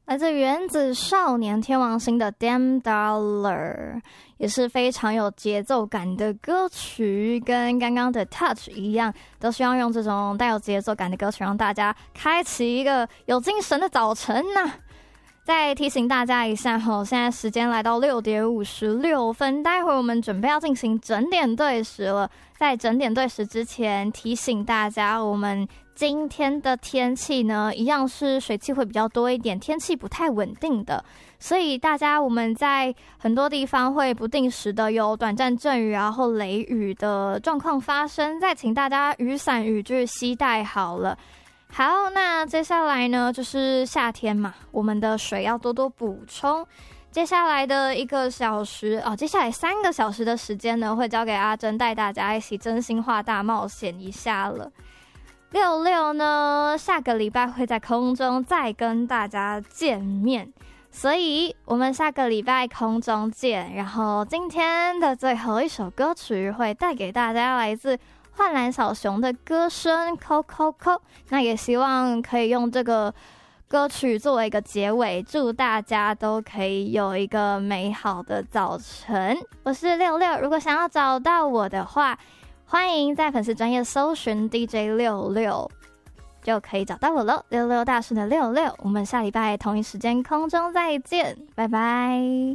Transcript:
来自原子少年天王星的 Damn Dollar， 也是非常有节奏感的歌曲，跟刚刚的 Touch 一样，都希望用这种带有节奏感的歌曲让大家开启一个有精神的早晨啊。再提醒大家一下现在时间来到6点56分，待会我们准备要进行整点对时了。在整点对时之前，提醒大家，我们今天的天气呢，一样是水汽会比较多一点，天气不太稳定的，所以大家我们在很多地方会不定时的有短暂阵雨啊或雷雨的状况发生，再请大家雨伞雨具携带好了。好，那接下来呢，就是夏天嘛，我们的水要多多补充。接下来的1个小时接下来3个小时的时间呢，会交给阿珍带大家一起真心话大冒险一下了。66呢，下个礼拜会在空中再跟大家见面，所以我们下个礼拜空中见。然后今天的最后一首歌曲会带给大家来自幻蓝小熊的歌声扣扣扣，那也希望可以用这个歌曲作为一个结尾，祝大家都可以有一个美好的早晨。我是66，如果想要找到我的话，欢迎在粉丝专页搜寻 DJ66 就可以找到我了。66大顺的66，我们下礼拜同一时间空中再见，拜拜。